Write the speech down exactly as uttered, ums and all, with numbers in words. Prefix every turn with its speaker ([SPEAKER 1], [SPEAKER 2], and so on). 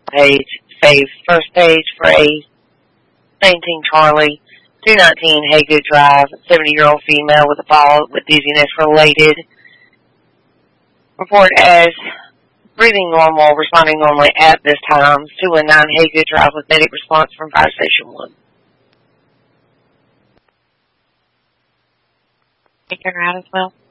[SPEAKER 1] page, save first page for a fainting Charlie, two nineteen Haygood Drive, seventy-year-old female with a fall with dizziness related. Report as breathing normal, responding normally at this time, two one nine Haygood Drive with medic response from Fire Station one. Take her out as well.